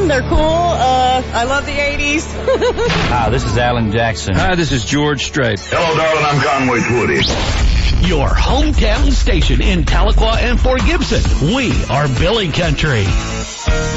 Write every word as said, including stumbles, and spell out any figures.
them. They're cool. Uh, I love the eighties. Hi, this is Alan Jackson. Hi, this is George Strait. Hello, darling. I'm Conway Twitty. Your hometown station in Tahlequah and Fort Gibson. We are Billy Country.